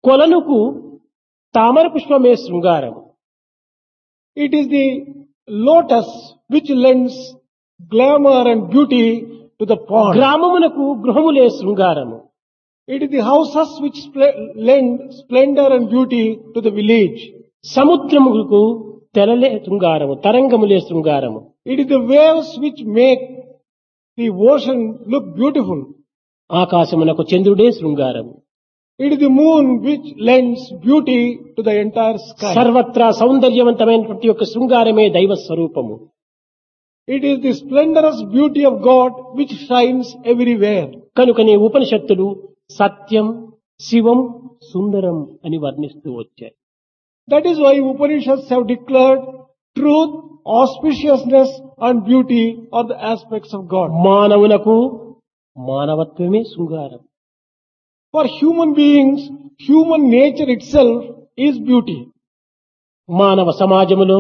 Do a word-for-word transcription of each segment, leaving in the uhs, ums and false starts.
కొలనుకు తామర పుష్పమే శృంగారం. It is the lotus which lends glamour and beauty to the pond. గ్రామమునకు గృహములే శృంగారము. It is the houses which spl- lend splendor and beauty to the village. సముద్రముకు తెరలే శృంగారము, తరంగములే శృంగారము. It is the waves which make the ocean look beautiful. ఆకాశమునకు చంద్రుడే శృంగారము. It is the moon which lends beauty to the entire sky. సర్వత్రా సౌందర్యవంతమైనటువంటి యొక్క శృంగారమే దైవ స్వరూపము. It is the splendorous beauty of God which shines everywhere. కనుకనే ఉపనిషత్తులు సత్యం, శివం, సుందరం అని వర్ణిస్తూ వచ్చాయి. That is why Upanishads have declared truth, auspiciousness and beauty are the aspects of God. మానవులకు మానవత్వమే శృంగారం. For human beings, human nature itself is beauty. మానవ సమాజములో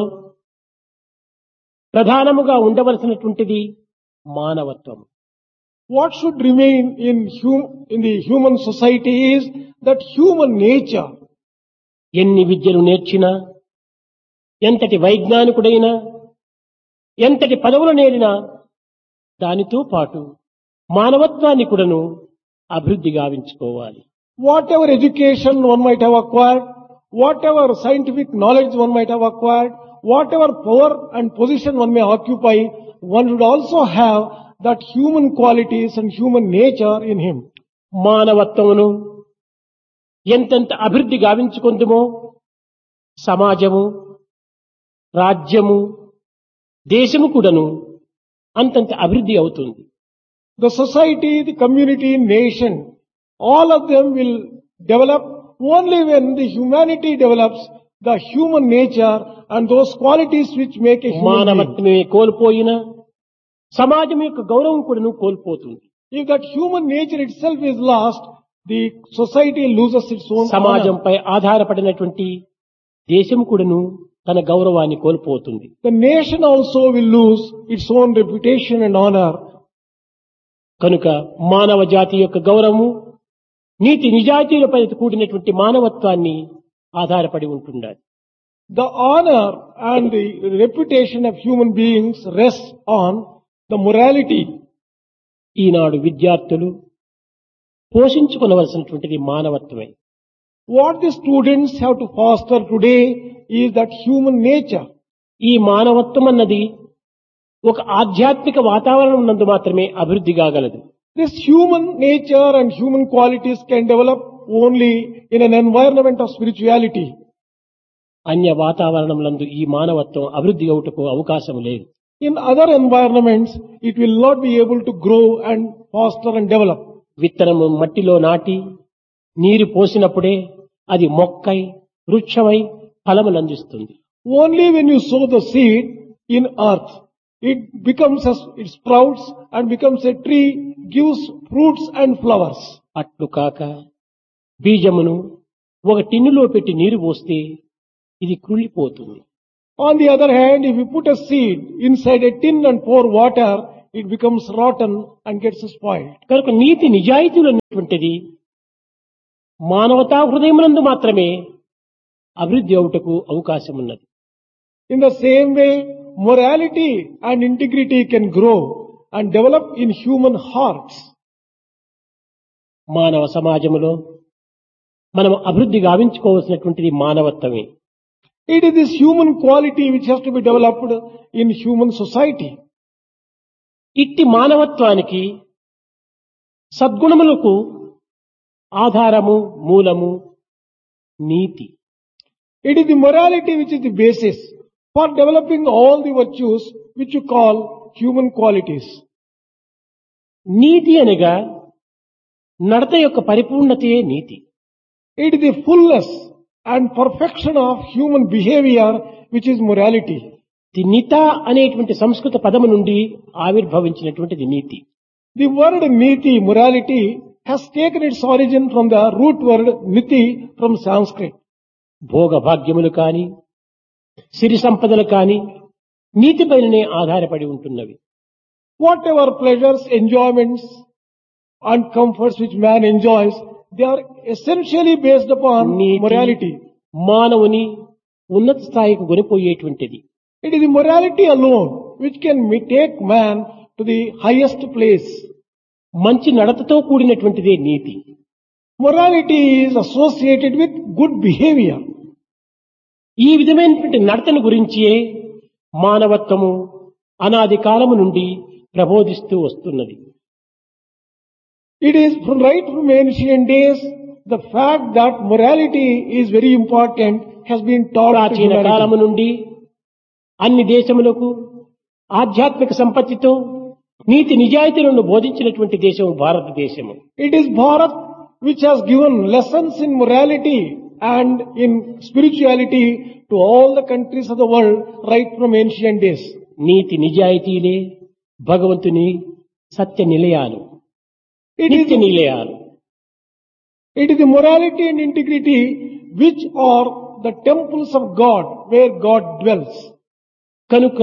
ప్రధానముగా ఉండవలసినటువంటిది మానవత్వం. What should remain in, hum- in the human society is that human nature. ఎన్ని విద్యలు నేర్చినా, ఎంతటి వైజ్ఞానికుడైనా, ఎంతటి పదవులు నేరినా దానితో పాటు మానవత్వాన్ని కూడాను అభివృద్ధి గావించుకోవాలి. Whatever education one might have acquired, whatever scientific knowledge one might have acquired, whatever power and position one may occupy, one should also have that human qualities and human nature in him. మానవత్వమును ఎంతెంత అభివృద్ధి గావించుకుందుమో సమాజము, రాజ్యము, దేశము కూడాను అంతంత అభివృద్ధి అవుతుంది. The society, the community, nation, all of them will develop only when the humanity develops the human nature and those qualities which make a human being. మానవత్వమే కోల్పోయినా సమాజం యొక్క గౌరవం కూడాను కోల్పోతుంది. If that human nature itself is lost, the society loses its own honor. సమాజంపై ఆధారపడినటువంటి దేశం కూడాను తన గౌరవాన్ని కోల్పోతుంది. The nation also will lose its own reputation and honor. కనుక మానవ జాతి యొక్క గౌరవము నీతి నిజాయితీలపై కూడినటువంటి మానవత్వాన్ని ఆధారపడి ఉంటుండాలి. The honor and the reputation of human beings rests on the morality. ఈనాడు విద్యార్థులు పోషించుకొనవలసినటువంటిది మానవత్వమే. What the students have to foster today is that human nature. ఈ మానవత్వం అన్నది ఒక ఆధ్యాత్మిక వాతావరణం నందు మాత్రమే అభివృద్ధి కాగలదు. This human nature and human qualities can develop only in an environment of spirituality. అన్య వాతావరణం నందు ఈ మానవత్వం అభివృద్ధి అవుటకు అవకాశం లేదు. In other environments, it will not be able to grow and foster and develop. విత్తనము మట్టిలో నాటి నీరు పోసినప్పుడే అది మొక్కై వృక్షమై ఫలములందిస్తుంది. Only when you sow the seed in earth, it becomes as it sprouts and becomes a tree, gives fruits and flowers. అట్లు కాక బీజమును ఒక టిన్నులో పెట్టి నీరు పోస్తే ఇది కృళ్ళిపోతుంది. On the other hand, if you put a seed inside a tin and pour water, it becomes rotten and gets spoiled. కనుక నీతి నిజాయితీలు అనేటువంటిది మానవతా హృదయమునందు మాత్రమే అభివృద్ధి అవుటకు అవకాశం ఉన్నది. In the same way, morality and integrity can grow and develop in human hearts. మానవ సమాజములో మనం అభివృద్ధి గావించుకోవాల్సినటువంటిది మానవత్వమే. It is this human quality which has to be developed in human society. ఇట్టి మానవత్వానికి సద్గుణములకు ఆధారము, మూలము నీతి. It is the morality which is the basis for developing all the virtues which you call human qualities. నీతి అనగా నడత యొక్క పరిపూర్ణతే నీతి. It is the fullness and perfection of human behavior which is morality. The నిత అనేటువంటి సంస్కృత పదము నుండి ఆవిర్భవించినటువంటిది నీతి. The word niti, morality, has taken its origin from the root word niti from Sanskrit. భోగ భాగ్యములు కాని సిరి సంపదలు కాని నీతి పైననే ఆధారపడి ఉంటున్నవి. Whatever pleasures, enjoyments and comforts which man enjoys, they are essentially based upon NITI morality. మానవుని ఉన్నత స్థాయికి కొనిపోయేటువంటిది. It is the morality alone which can ma- take man to the highest place. మంచి నడతతో కూడినటువంటిదే నీతి. Morality is associated with good behavior. ఈ విధమైనటువంటి నడతను గురించే మానవత్వము అనాది కాలము నుండి ప్రబోధిస్తూ వస్తున్నది. It is from right from ancient days, the fact that morality is very important has been taught to ప్రాచీన humanity. కాలము నుండి అన్ని దేశములకు ఆధ్యాత్మిక సంపత్తితో నీతి నిజాయితీలను బోధించినటువంటి దేశం భారతదేశము. It is Bharat which has given lessons in morality and in spirituality to all the countries of the world right from ancient days. నీతి నిజాయితీలే భగవంతుని సత్య నిలయాలు, It is, నిత్య నిలయాలు. it is the morality and integrity which are the temples of God where God dwells. కనుక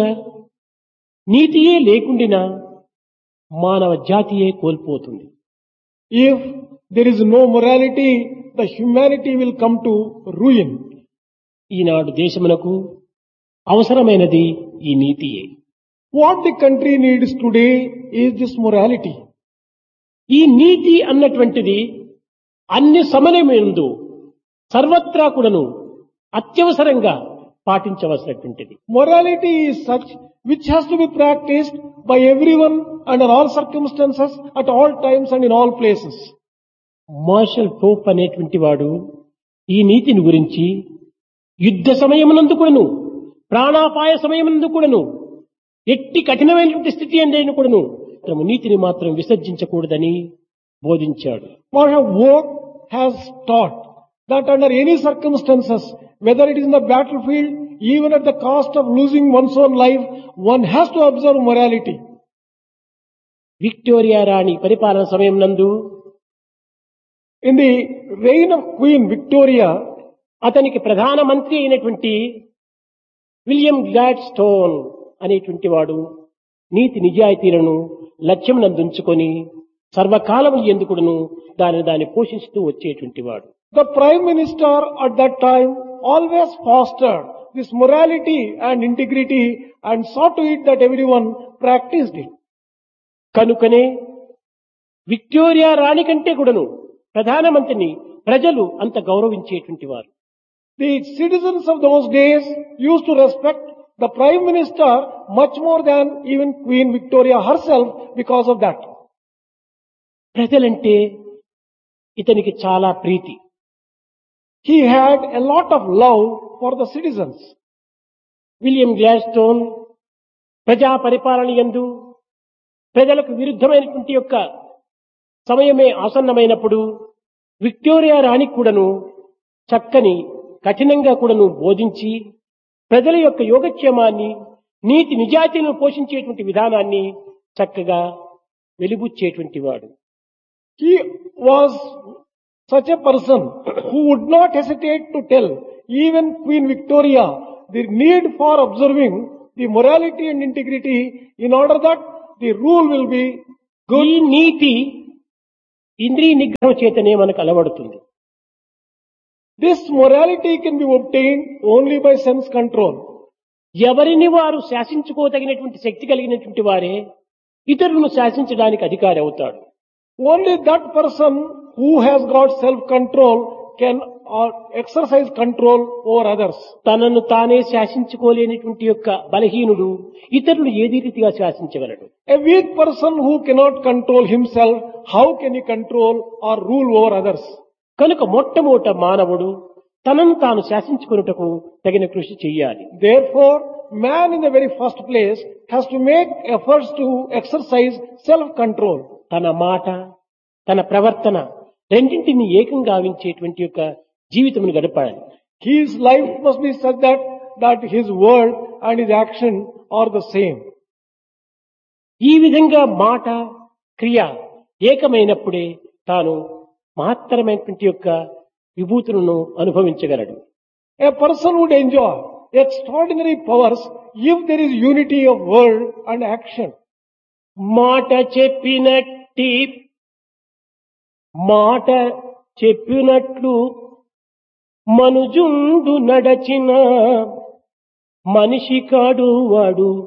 నీతియే లేకుండినా మానవ జాతియే కోల్పోతుంది. If there is no morality, the humanity will come to ruin. ఈనాడు దేశమునకు అవసరమైనది ఈ నీతియే. What the country needs today is this morality. ఈ నీతి అన్నటువంటిది అన్ని సమయమందు సర్వత్రా కూడాను అత్యవసరంగా పాటించవలసినటువంటిది. Morality is such which has to be practiced by everyone under all circumstances, at all times and in all places. Martial Pope అనేటువంటి వాడు ఈ నీతిని గురించి యుద్ధ సమయమునందు కూడాను ప్రాణాపాయ సమయమునందు కూడాను ఎట్టి కఠినమైనటువంటి స్థితి అందైన కూడాను తమ నీతిని మాత్రం విసర్జించకూడదని బోధించాడు. Marshal Vogt has taught that under any circumstances, whether it is in the battlefield, even at the cost of losing one's own life, one has to observe morality. Victoria రాణి పరిపాలన సమయం నందు In the reign of Queen Victoria, అతనికి ప్రధాన మంత్రి అయినటువంటి William glad stone అనేటువంటి వాడు నీతి నిజాయితీలను లక్ష్యమునందుంచుకొని సర్వకాలము ఎందుకును దాని దాన్ని పోషిస్తూ వచ్చేటువంటి వాడు. the Prime Minister at that time always fostered this morality and integrity and saw to it that everyone practiced it. కనుకనే విక్టోరియా రాణి కంటే కూడాను ప్రధానమంత్రిని ప్రజలు అంత గౌరవించేటువంటి వారు. The citizens of those days used to respect the Prime Minister much more than even Queen Victoria herself because of that. ప్రజలంటే ఇతనికి చాలా ప్రీతి. He had a lot of love for the citizens. William Gladstone ప్రజా పరిపాలన యందు ప్రజలకు విరుద్ధమైనటువంటి యొక్క సమయమే ఆసన్నమైనప్పుడు Victoria రాణి కూడాను చక్కని కఠినంగా కూడాను బోధించి ప్రజల యొక్క యోగక్షేమాన్ని నీతి నిజాయితీలను పోషించేటువంటి విధానాన్ని చక్కగా వెలిబుచ్చేటువంటి వాడు. He was such a person who would not hesitate to tell even Queen Victoria the need for observing the morality and integrity in order that the rule will be good. ఈ నీతి ఇంద్రియ నిగ్రహం చేతనే మనకు అలవడుతుంది. This morality can be obtained only by sense control. ఎవరిని వారు శాసించుకోదగినటువంటి శక్తి కలిగినటువంటి వారే ఇతరులను శాసించడానికి అధికారి అవుతాడు. Only that person who has got self-control can uh, exercise control over others. తనను తానే శాసించుకోలేనటువంటి యొక్క బలహీనుడు ఇతరులు ఏది రీతిగా శాసించగలడు? A weak person who cannot control himself, how can he control or rule over others? కనుక మొట్టమొదట మానవుడు తనను తాను శాసించుకొనుటకు తగిన కృషి చెయ్యాలి. Therefore, man in the very first place has to make efforts to exercise self-control. తన మాట తన ప్రవర్తన రెండింటిని ఏకం గావించేటువంటి యొక్క జీవితమును గడపాలి. His life must be such that, that his word and his action are the same. ఈ విధంగా మాట క్రియ ఏకమైనప్పుడే తాను మహత్తరమైనటువంటి యొక్క విభూతులను అనుభవించగలడు. A person would enjoy extraordinary powers if there is unity of word and action. మాట చెప్పినట్టి మాట చెప్పినట్లు మనుజుండు నడచిన మనిషి కాడు వాడు